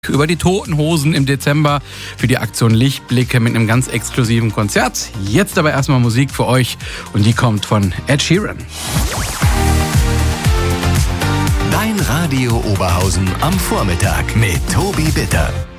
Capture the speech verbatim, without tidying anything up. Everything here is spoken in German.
Über die Toten Hosen im Dezember für die Aktion Lichtblicke mit einem ganz exklusiven Konzert. Jetzt aber erstmal Musik für euch und die kommt von Ed Sheeran. Dein Radio Oberhausen am Vormittag mit Tobi Bitter.